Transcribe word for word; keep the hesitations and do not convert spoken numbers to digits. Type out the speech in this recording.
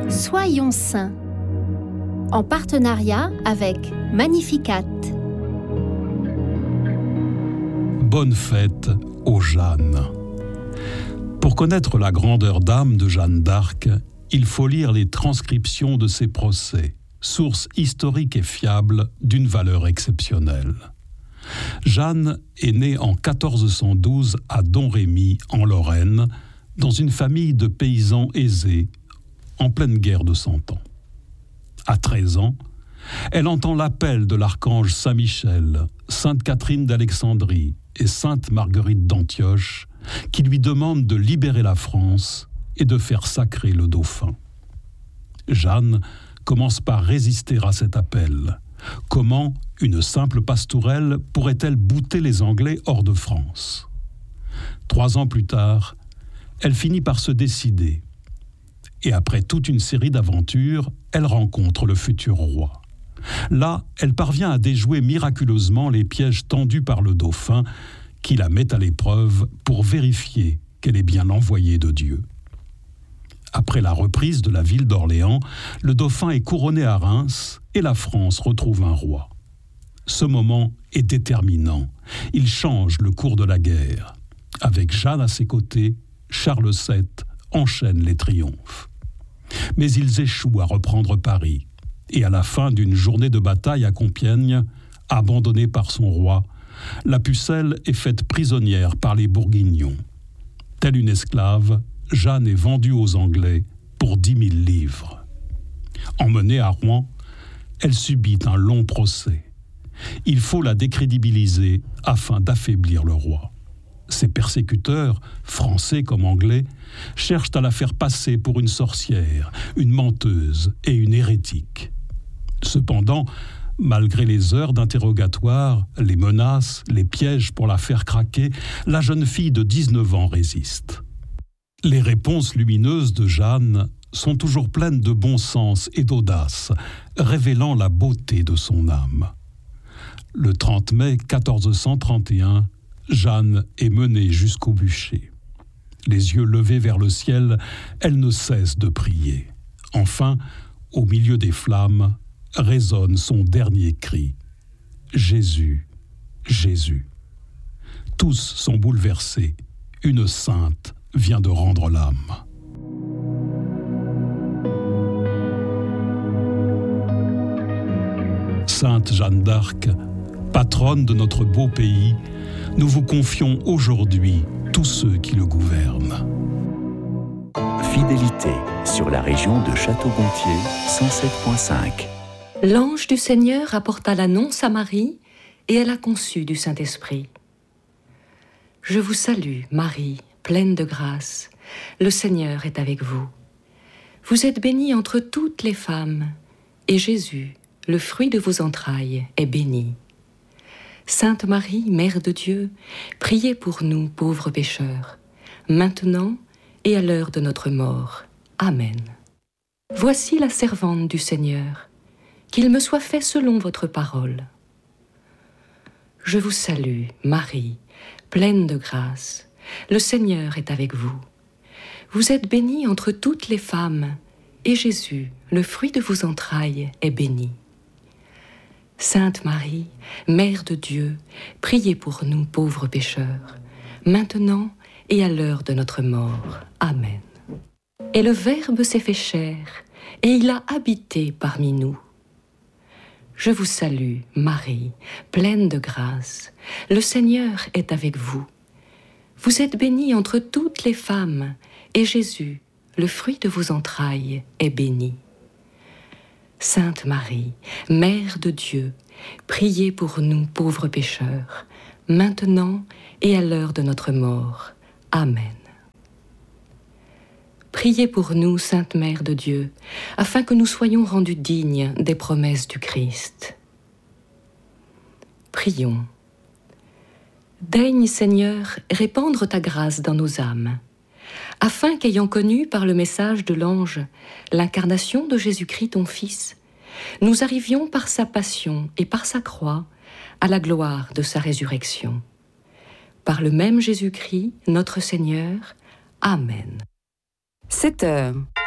Soyons saints, en partenariat avec Magnificat. Bonne fête aux Jeannes. Pour connaître la grandeur d'âme de Jeanne d'Arc, il faut lire les transcriptions de ses procès, source historique et fiable d'une valeur exceptionnelle. Jeanne est née en quatorze cent douze à Domrémy, en Lorraine, dans une famille de paysans aisés, en pleine guerre de Cent Ans. À treize ans, elle entend l'appel de l'archange Saint-Michel, sainte Catherine d'Alexandrie et sainte Marguerite d'Antioche, qui lui demandent de libérer la France et de faire sacrer le dauphin. Jeanne commence par résister à cet appel. Comment une simple pastourelle pourrait-elle bouter les Anglais hors de France ? Trois ans plus tard, elle finit par se décider. Et après toute une série d'aventures, elle rencontre le futur roi. Là, elle parvient à déjouer miraculeusement les pièges tendus par le dauphin, qui la met à l'épreuve pour vérifier qu'elle est bien l'envoyée de Dieu. Après la reprise de la ville d'Orléans, le dauphin est couronné à Reims et la France retrouve un roi. Ce moment est déterminant. Il change le cours de la guerre. Avec Jeanne à ses côtés, Charles sept enchaîne les triomphes. Mais ils échouent à reprendre Paris. Et à la fin d'une journée de bataille à Compiègne, abandonnée par son roi, la pucelle est faite prisonnière par les Bourguignons. Telle une esclave, Jeanne est vendue aux Anglais pour dix mille livres. Emmenée à Rouen, elle subit un long procès. Il faut la décrédibiliser afin d'affaiblir le roi. Ses persécuteurs, français comme anglais, cherchent à la faire passer pour une sorcière, une menteuse et une hérétique. Cependant, malgré les heures d'interrogatoire, les menaces, les pièges pour la faire craquer, la jeune fille de dix-neuf ans résiste. Les réponses lumineuses de Jeanne sont toujours pleines de bon sens et d'audace, révélant la beauté de son âme. Le trente mai quatorze cent trente et un, Jeanne est menée jusqu'au bûcher. Les yeux levés vers le ciel, elle ne cesse de prier. Enfin, au milieu des flammes, résonne son dernier cri. Jésus, Jésus. Tous sont bouleversés. Une sainte vient de rendre l'âme. Sainte Jeanne d'Arc, patronne de notre beau pays, nous vous confions aujourd'hui tous ceux qui le gouvernent. Fidélité sur la région de Château-Gontier, cent sept virgule cinq. L'ange du Seigneur apporta l'annonce à Marie, et elle a conçu du Saint-Esprit. Je vous salue, Marie, pleine de grâce. Le Seigneur est avec vous. Vous êtes bénie entre toutes les femmes, et Jésus, le fruit de vos entrailles, est béni. Sainte Marie, Mère de Dieu, priez pour nous, pauvres pécheurs, maintenant et à l'heure de notre mort. Amen. Voici la servante du Seigneur, qu'il me soit fait selon votre parole. Je vous salue, Marie, pleine de grâce. Le Seigneur est avec vous. Vous êtes bénie entre toutes les femmes, et Jésus, le fruit de vos entrailles, est béni. Sainte Marie, Mère de Dieu, priez pour nous pauvres pécheurs, maintenant et à l'heure de notre mort. Amen. Et le Verbe s'est fait chair, et il a habité parmi nous. Je vous salue, Marie, pleine de grâce. Le Seigneur est avec vous. Vous êtes bénie entre toutes les femmes, et Jésus, le fruit de vos entrailles, est béni. Sainte Marie, Mère de Dieu, priez pour nous pauvres pécheurs, maintenant et à l'heure de notre mort. Amen. Priez pour nous, Sainte Mère de Dieu, afin que nous soyons rendus dignes des promesses du Christ. Prions. Daigne, Seigneur, répandre ta grâce dans nos âmes, afin qu'ayant connu par le message de l'ange l'incarnation de Jésus-Christ ton Fils, nous arrivions par sa passion et par sa croix à la gloire de sa résurrection. Par le même Jésus-Christ, notre Seigneur. Amen. sept heures.